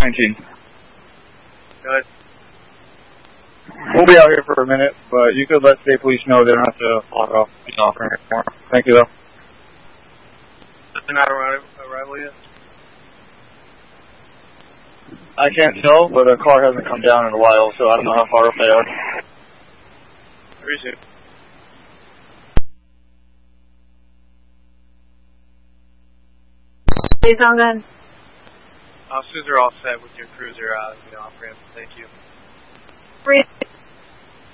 19. Good. We'll be out here for a minute, but you could let state police know they don't have to block off the offering anymore. Thank you, though. They're not arrival yet? I can't tell, but a car hasn't come down in a while, so I don't know how far off they are. Appreciate it. Please on then. Officers are all set with your cruiser out of the off-ramp. Thank you.